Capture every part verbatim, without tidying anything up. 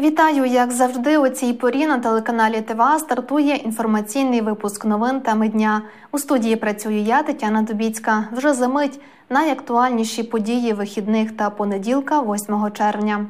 Вітаю! Як завжди, у цій порі на телеканалі ТВА стартує інформаційний випуск новин теми дня. У студії працюю я, Тетяна Дубіцька. Вже за мить найактуальніші події вихідних та понеділка, восьмого червня.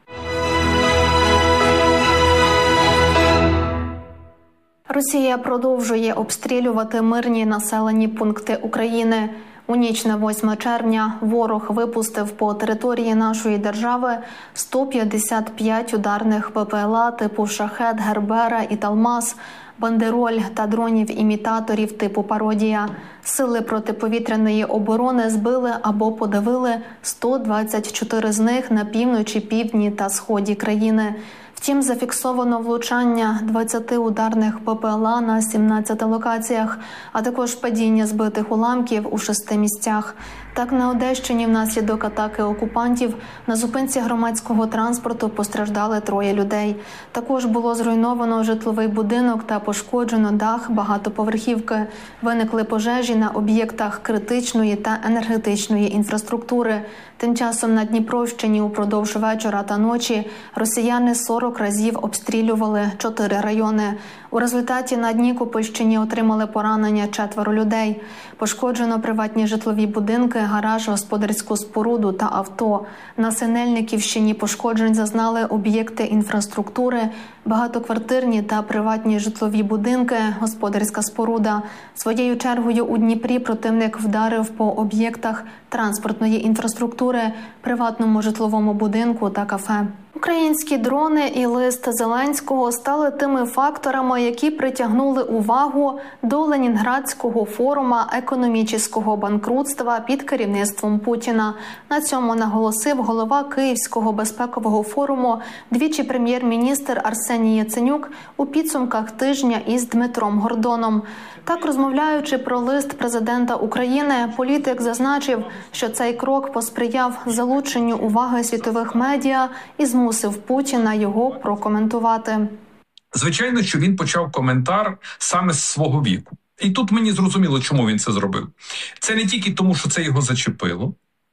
Росія продовжує обстрілювати мирні населені пункти України. У ніч на восьме червня ворог випустив по території нашої держави сто п'ятдесят п'ять ударних БПЛА типу «Шахед», «Гербера» і «Талмас», «Бандероль» та дронів-імітаторів типу «Пародія». Сили протиповітряної оборони збили або подавили сто двадцять чотири з них на півночі, півдні та сході країни. Втім, зафіксовано влучання двадцяти ударних БПЛА на сімнадцяти локаціях, а також падіння збитих уламків у шести місцях. Так, на Одещині внаслідок атаки окупантів на зупинці громадського транспорту постраждали троє людей. Також було зруйновано житловий будинок та пошкоджено дах багатоповерхівки. Виникли пожежі на об'єктах критичної та енергетичної інфраструктури. Тим часом на Дніпровщині упродовж вечора та ночі росіяни сорок разів обстрілювали чотири райони. У результаті на Нікопольщині отримали поранення четверо людей. Пошкоджено приватні житлові будинки, гараж, господарську споруду та авто. На Синельниківщині пошкоджень зазнали об'єкти інфраструктури, багатоквартирні та приватні житлові будинки, господарська споруда. Своєю чергою у Дніпрі противник вдарив по об'єктах транспортної інфраструктури, приватному житловому будинку та кафе. Українські дрони і лист Зеленського стали тими факторами, які притягнули увагу до Ленінградського форуму економічного банкрутства під керівництвом Путіна. На цьому наголосив голова Київського безпекового форуму, двічі прем'єр-міністр Арсеній Яценюк у підсумках тижня із Дмитром Гордоном. Так, розмовляючи про лист президента України, політик зазначив, що цей крок посприяв залученню уваги світових медіа і змусив Путіна його прокоментувати. Звичайно, що він почав коментар саме з свого віку. І тут мені зрозуміло, чому він це зробив. Це не тільки тому, що це його зачепило,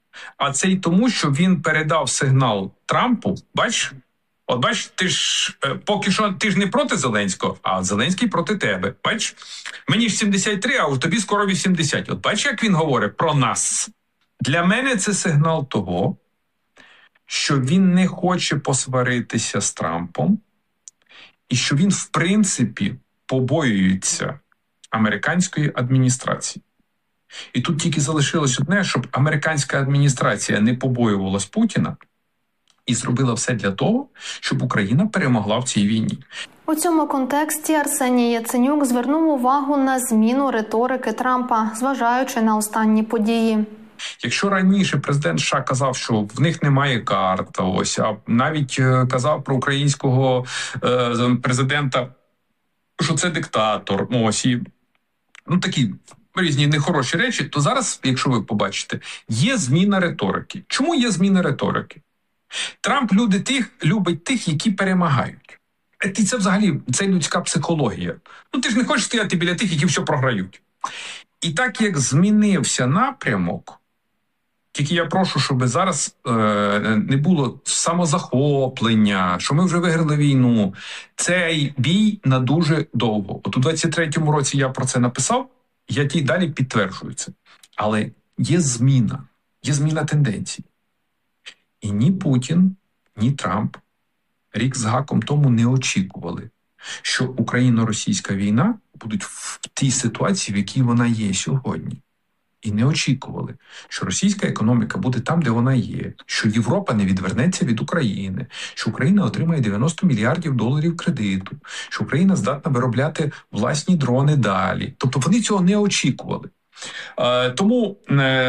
а це й тому, що він передав сигнал Трампу, бач, От бач, ти ж поки що ти ж не проти Зеленського, а Зеленський проти тебе. Бач, мені ж сімдесят три, а у тобі скоро вісімдесят. От бач, як він говорить про нас. Для мене це сигнал того, що він не хоче посваритися з Трампом і що він, в принципі, побоюється американської адміністрації. І тут тільки залишилось одне, щоб американська адміністрація не побоювалась Путіна, і зробила все для того, щоб Україна перемогла в цій війні. У цьому контексті Арсеній Яценюк звернув увагу на зміну риторики Трампа, зважаючи на останні події. Якщо раніше президент США казав, що в них немає карт, ось, а навіть казав про українського е, президента, що це диктатор, ось, і ну, такі різні нехороші речі, то зараз, якщо ви побачите, є зміна риторики. Чому є зміна риторики? Трамп люди тих, любить тих, які перемагають. І це взагалі, це людська психологія. Ну ти ж не хочеш стояти біля тих, які все програють. І так як змінився напрямок, тільки я прошу, щоб зараз е, не було самозахоплення, що ми вже виграли війну. Цей бій на дуже довго. От у двадцять третьому році я про це написав, я ті далі підтверджую це. Але є зміна, є зміна тенденцій. І ні Путін, ні Трамп рік з гаком тому не очікували, що україно-російська війна буде в тій ситуації, в якій вона є сьогодні. І не очікували, що російська економіка буде там, де вона є, що Європа не відвернеться від України, що Україна отримає дев'яносто мільярдів доларів кредиту, що Україна здатна виробляти власні дрони далі. Тобто вони цього не очікували. Е, тому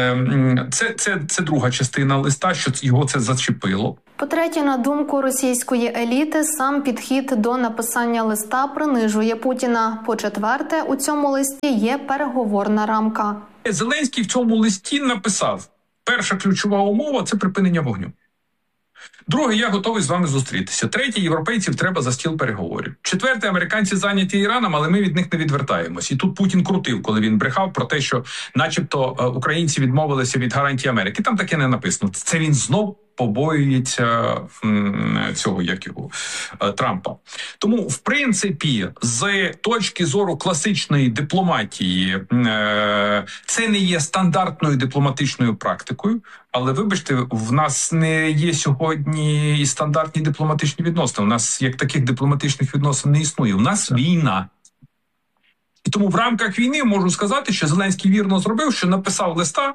е, це, це, це друга частина листа, що його це зачепило. По-третє, на думку російської еліти, сам підхід до написання листа принижує Путіна. По-четверте, у цьому листі є переговорна рамка. Зеленський в цьому листі написав, перша ключова умова – це припинення вогню. Друге, я готовий з вами зустрітися. Третє, європейців треба за стіл переговорів. Четверте, американці зайняті Іраном, але ми від них не відвертаємось. І тут Путін крутив, коли він брехав про те, що начебто українці відмовилися від гарантій Америки. Там таке не написано. Це він знов побоюється цього, як його, Трампа. Тому, в принципі, з точки зору класичної дипломатії, це не є стандартною дипломатичною практикою, але, вибачте, в нас не є сьогодні і стандартні дипломатичні відносини. У нас як таких дипломатичних відносин не існує. У нас війна. І тому в рамках війни можу сказати, що Зеленський вірно зробив, що написав листа.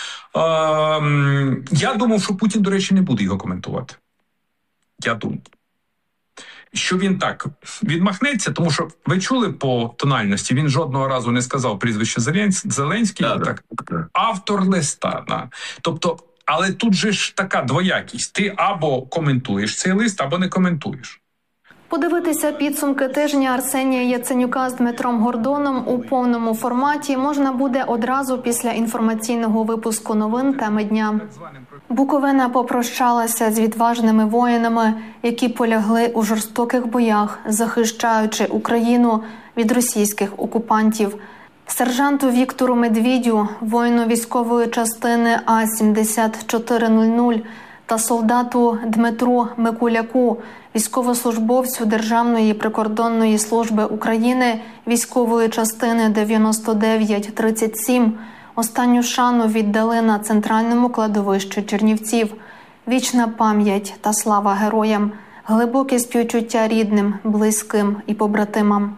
Е, я думав, що Путін, до речі, не буде його коментувати. Я думав. Що він так відмахнеться, тому що ви чули по тональності, він жодного разу не сказав прізвище Зеленський, да, так, да. автор листа. Да. Тобто, але тут же ж така двоякість. Ти або коментуєш цей лист, або не коментуєш. Подивитися підсумки тижня Арсенія Яценюка з Дмитром Гордоном у повному форматі можна буде одразу після інформаційного випуску новин «Теми дня». Буковина попрощалася з відважними воїнами, які полягли у жорстоких боях, захищаючи Україну від російських окупантів. Сержанту Віктору Медвідю, воїну військової частини А сімдесят чотири нуль нуль та солдату Дмитру Микуляку, військовослужбовцю Державної прикордонної служби України військової частини дев'яносто дев'ять тридцять сім, останню шану віддали на центральному кладовищі Чернівців. Вічна пам'ять та слава героям, глибоке співчуття рідним, близьким і побратимам.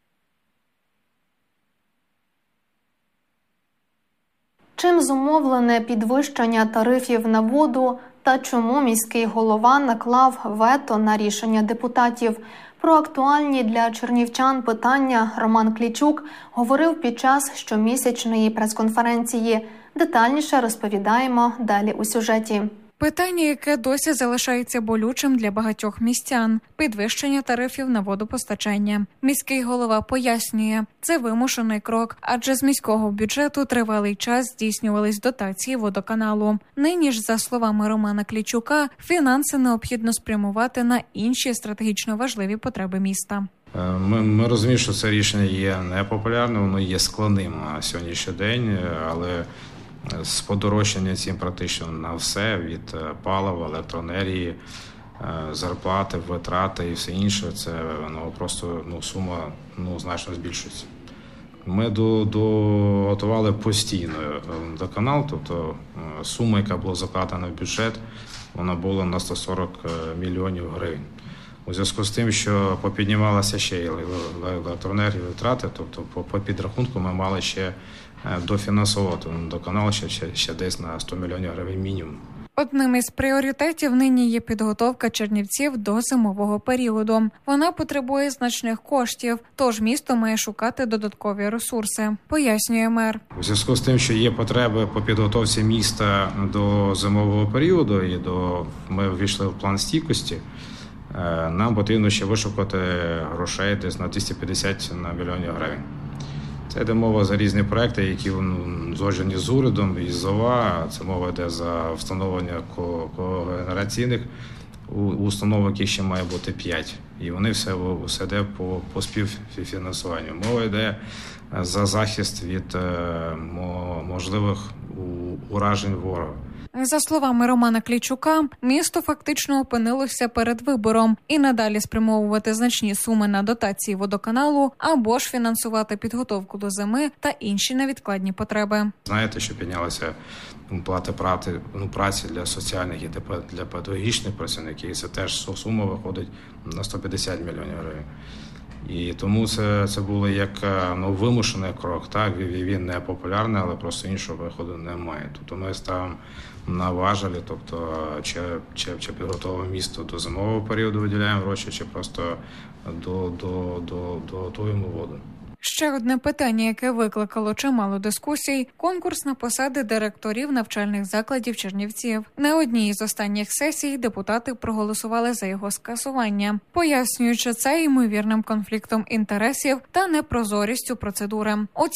Чим зумовлене підвищення тарифів на воду та чому міський голова наклав вето на рішення депутатів? Про актуальні для чернівчан питання Роман Клічук говорив під час щомісячної прес-конференції. Детальніше розповідаємо далі у сюжеті. Питання, яке досі залишається болючим для багатьох містян – підвищення тарифів на водопостачання. Міський голова пояснює, це вимушений крок, адже з міського бюджету тривалий час здійснювались дотації водоканалу. Нині ж, за словами Романа Клічука, фінанси необхідно спрямувати на інші стратегічно важливі потреби міста. Ми, ми розуміємо, що це рішення є непопулярним, воно є складним на сьогоднішній день, але з подорожчання цін практично на все, від палива, електроенергії, зарплати, витрати і все інше, це ну, просто ну, сума ну, значно збільшується. Ми до, до, готували постійно водоканал, тобто сума, яка була закладена в бюджет, вона була на сто сорок мільйонів гривень. У зв'язку з тим, що попіднімалася ще й електроенергія, витрати, тобто по, по підрахунку ми мали ще дофінансувати водоканал ще, ще, ще десь на сто мільйонів гривень мінімум. Одним із пріоритетів нині є підготовка Чернівців до зимового періоду. Вона потребує значних коштів, тож місто має шукати додаткові ресурси, пояснює мер. У зв'язку з тим, що є потреби по підготовці міста до зимового періоду, і до ми ввійшли в план стійкості, нам потрібно ще вишукати грошей десь на двісті п'ятдесят мільйонів гривень. Це йде мова за різні проекти, які згоджені з урядом і з ОВА. Це мова йде за встановлення когенераційних установок, яких ще має бути п'ять. І вони все, все йде по, по співфінансуванню. Мова йде за захист від можливих уражень ворога. За словами Романа Клічука, місто фактично опинилося перед вибором і надалі спрямовувати значні суми на дотації водоканалу або ж фінансувати підготовку до зими та інші невідкладні потреби. Знаєте, що піднялися плати праці, ну, праці для соціальних і для педагогічних працівників, це теж сума виходить на сто п'ятдесят мільйонів гривень. І тому це, це було як ну, вимушений крок. Так, він не популярний, але просто іншого виходу немає. Тобто ми ставимо на важелі, тобто чи, чи, чи підготовимо місто до зимового періоду, виділяємо гроші, чи просто до, до, до, до готуємо воду. Ще одне питання, яке викликало чимало дискусій – конкурс на посади директорів навчальних закладів Чернівців. На одній із останніх сесій депутати проголосували за його скасування, пояснюючи це ймовірним конфліктом інтересів та непрозорістю процедури.